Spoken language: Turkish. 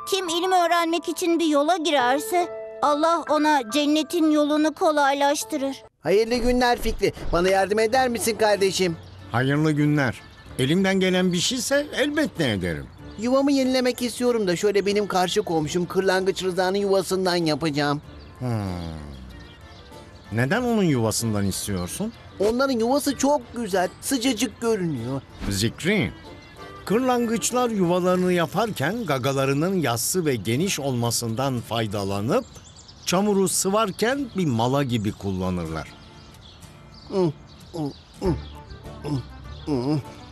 Kim ilim öğrenmek için bir yola girerse Allah ona cennetin yolunu kolaylaştırır. Hayırlı günler Fikri. Bana yardım eder misin kardeşim? Hayırlı günler. Elimden gelen bir şeyse elbette ederim. Yuvamı yenilemek istiyorum da şöyle benim karşı komşum Kırlangıç Rıza'nın yuvasından yapacağım. Neden onun yuvasından istiyorsun? Onların yuvası çok güzel, sıcacık görünüyor. Zikri, kırlangıçlar yuvalarını yaparken gagalarının yassı ve geniş olmasından faydalanıp çamuru sıvarken bir mala gibi kullanırlar.